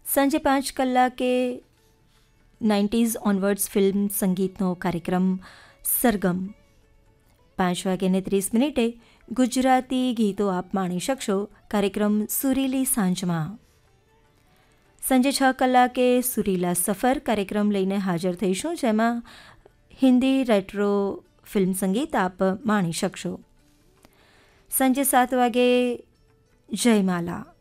સાંજે 5 કલાકે 90s onwards film સંગીતનો કાર્યક્રમ સરગમ. 5:30 ગુજરાતી ગીતો આપ માણી શકશો કાર્યક્રમ સુરીલી સાંજમાં. સાંજે 6 કલાકે સુરીલા સફર કાર્યક્રમ લઈને હાજર થઈશું, જેમાં હિન્દી રેટ્રો ફિલ્મ સંગીત આપ માણી શકશો. સાંજે 7 વાગે જયમાલા.